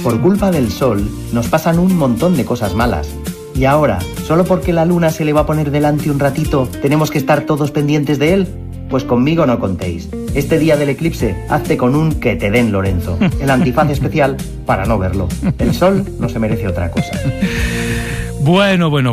Por culpa del sol nos pasan un montón de cosas malas. Y ahora, solo porque la luna se le va a poner delante un ratito, ¿tenemos que estar todos pendientes de él? Pues conmigo no contéis. Este día del eclipse, hazte con un que te den Lorenzo. El antifaz especial para no verlo. El sol no se merece otra cosa. Bueno.